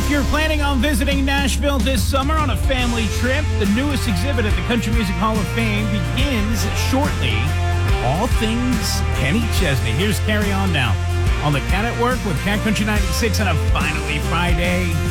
If you're planning on visiting Nashville this summer on a family trip, the newest exhibit at the Country Music Hall of Fame begins shortly. All things Kenny Chesney. Here's Carry On Now on the Cat at Work with Cat Country 96 on a finally Friday.